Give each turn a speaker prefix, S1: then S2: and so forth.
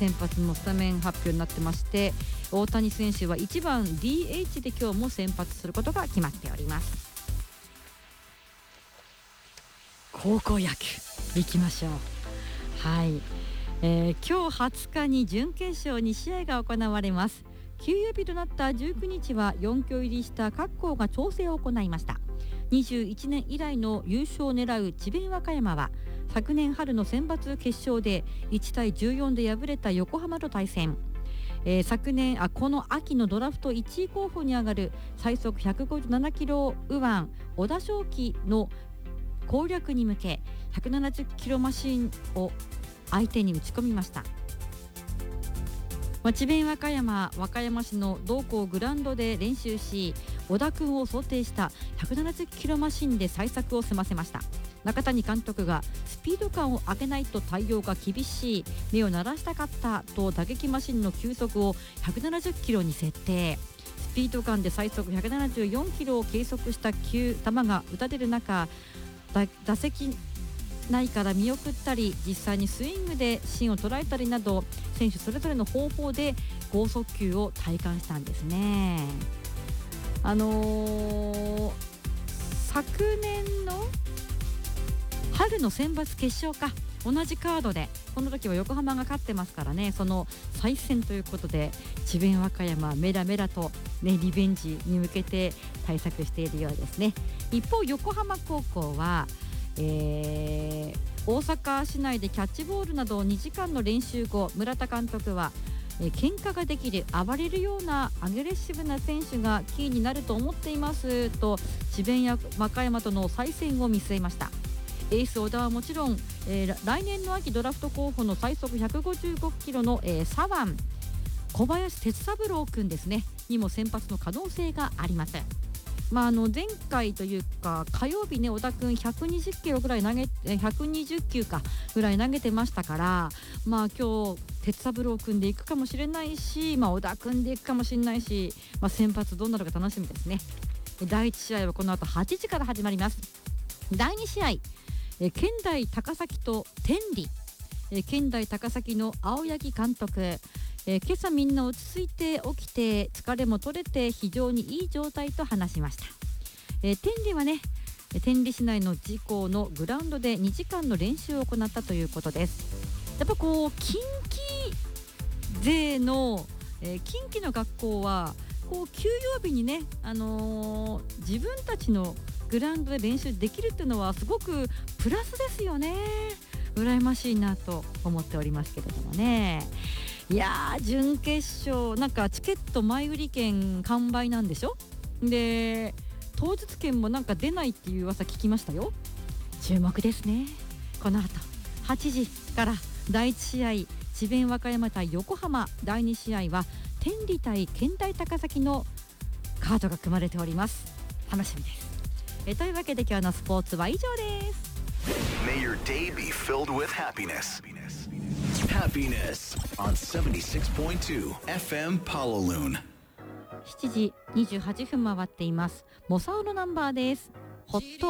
S1: 先発もスタメン発表になってまして、大谷選手は1番 DH で今日も先発することが決まっております。高校野球いきましょう。はい、今日20日に準決勝2試合が行われます。休養日となった19日は4強入りした各校が調整を行いました。21年以来の優勝を狙う智弁和歌山は昨年春の選抜決勝で1対14で敗れた横浜と対戦。この秋のドラフト1位候補に上がる最速157キロ右腕小田翔輝の攻略に向け170キロマシンを相手に打ち込みました。智弁和歌山市の同校グラウンドで練習し、小田君を想定した170キロマシンで対策を済ませました。中谷監督がスピード感を上げないと対応が厳しい、目を鳴らしたかったと打撃マシンの球速を170キロに設定。スピード感で最速174キロを計測した球が打たれる中、打席内から見送ったり実際にスイングで芯を捉えたりなど、選手それぞれの方法で剛速球を体感したんですね。昨年の春の選抜決勝か、同じカードでこの時は横浜が勝ってますからね、その再戦ということで智弁和歌山メラメラと、リベンジに向けて対策しているようですね。一方横浜高校は、大阪市内でキャッチボールなど2時間の練習後、村田監督は、喧嘩ができる、暴れるようなアグレッシブな選手がキーになると思っていますと智弁和歌山との再戦を見据えました。エース小田はもちろん、来年の秋ドラフト候補の最速155キロの、左腕小林哲三郎君ですねにも先発の可能性があります。前回というか火曜日ね、小田君120キロぐらい120球かぐらい投げてましたから、今日哲三郎君でいくかもしれないし、小田君でいくかもしれないし、先発どうなるか楽しみですね。第1試合はこの後8時から始まります。第2試合、県大高崎と天理。県大高崎の青柳監督、今朝みんな落ち着いて起きて疲れも取れて非常にいい状態と話しました。天理はね、天理市内の自校のグラウンドで2時間の練習を行ったということです。やっぱ近畿勢の、近畿の学校は休養日にね、自分たちのグラウンドで練習できるっていうのはすごくプラスですよね。羨ましいなと思っておりますけれどもね。いやー、準決勝なんかチケット前売り券完売なんでしょ。で当日券もなんか出ないっていう噂聞きましたよ。注目ですね。この後8時から第1試合智弁和歌山対横浜、第2試合は天理対県大高崎のカードが組まれております。楽しみです。というわけで今日のスポーツは以上です。
S2: May your day be filled with happiness. Happiness on 76.2 FM Pawaloon。
S1: 7時28分回っています。モサオのナンバーです。ホット